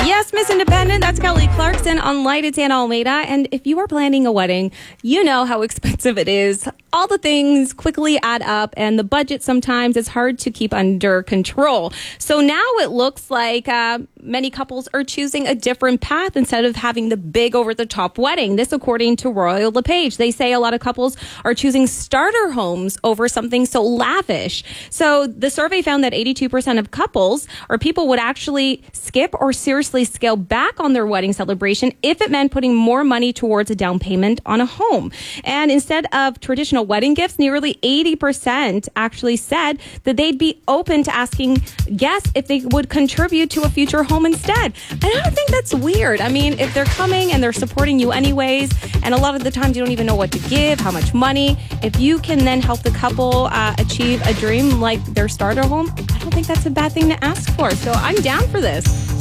Yes, Miss Independent, that's Kelly Clarkson on Light at Santa Almeida. And if you are planning a wedding, you know how expensive it is. All the things quickly add up, and the budget sometimes is hard to keep under control. So now it looks like many couples are choosing a different path instead of having the big over-the-top wedding. This according to Royal LePage. They say a lot of couples are choosing starter homes over something so lavish. So the survey found that 82% of couples or people would actually skip or seriously scale back on their wedding celebration if it meant putting more money towards a down payment on a home. And instead of traditional wedding gifts, nearly 80% actually said that they'd be open to asking guests if they would contribute to a future home instead. And I don't think that's weird. I mean, if they're coming and they're supporting you anyways, and a lot of the times you don't even know what to give, how much money, if you can then help the couple achieve a dream like their starter home, I don't think that's a bad thing to ask for. So I'm down for this.